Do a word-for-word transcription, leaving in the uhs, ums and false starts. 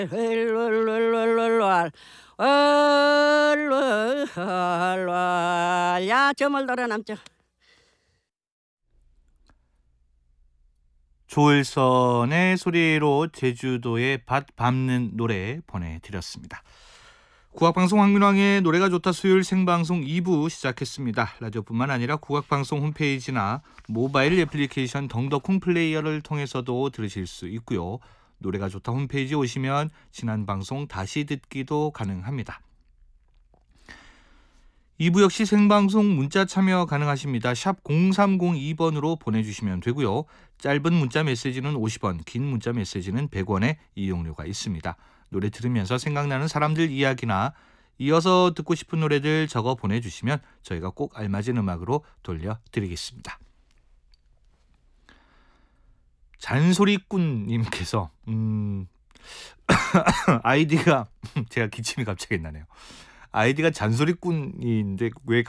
야, 저물 돌아 남자. 조일선의 소리로 제주도의 밭 밟는 노래 보내드렸습니다. 국악방송 황민왕의 노래가 좋다 수요일 생방송 이 부 시작했습니다. 라디오뿐만 아니라 국악방송 홈페이지나 모바일 애플리케이션 덩더콩 플레이어를 통해서도 들으실 수 있고요. 노래가 좋다 홈페이지 오시면 지난 방송 다시 듣기도 가능합니다. 이 부 역시 생방송 문자 참여 가능하십니다. 샵 공삼공이 번으로 보내주시면 되고요. 짧은 문자 메시지는 오십 원, 긴 문자 메시지는 백 원의 이용료가 있습니다. 노래 들으면서 생각나는 사람들 이야기나 이어서 듣고 싶은 노래들 적어 보내주시면 저희가 꼭 알맞은 음악으로 돌려드리겠습니다. 잔소리꾼님께서 음... 아이디가 제가 기침이 갑자기 나네요. 아이디가 잔소리꾼인데 왜